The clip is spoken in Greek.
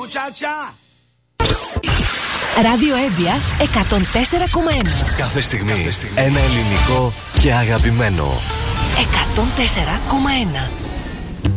muchacha. Ράδιο Εύβοια 104,1. Κάθε στιγμή ένα ελληνικό και αγαπημένο. 104,1.